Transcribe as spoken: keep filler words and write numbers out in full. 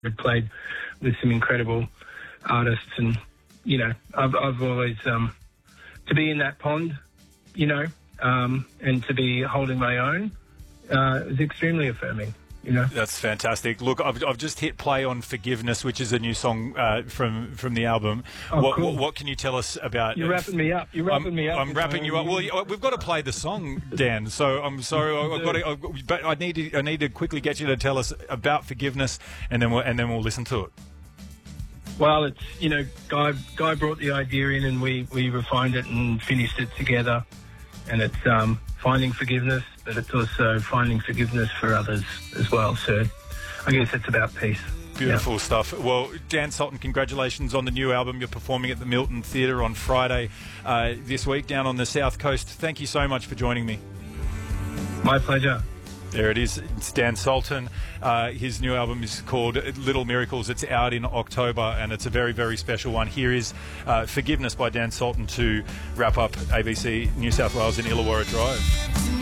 I've played with some incredible artists, and you know, I've I've always um, to be in that pond, you know, um, and to be holding my own uh, is extremely affirming. You know? That's fantastic. Look, I've, I've just hit play on Forgiveness, which is a new song uh, from from the album. Oh, what, cool. what, what can you tell us about? You're wrapping me up. You're wrapping I'm, me up. I'm wrapping you up. Well, we've got to play the song, Dan. So I'm sorry. I've got to. I've, but I need to. I need to quickly get you to tell us about Forgiveness, and then we'll and then we'll listen to it. Well, it's you know, Guy Guy brought the idea in, and we we refined it and finished it together, and it's um, finding forgiveness, but it's also finding forgiveness for others as well. So I guess it's about peace. Beautiful yeah. stuff. Well, Dan Sultan, congratulations on the new album. You're performing at the Milton Theatre on Friday uh, this week down on the South Coast. Thank you so much for joining me. My pleasure. There it is. It's Dan Sultan. Uh, his new album is called Little Miracles. It's out in October, and it's a very, very special one. Here is uh, Forgiveness by Dan Sultan to wrap up A B C New South Wales and Illawarra Drive.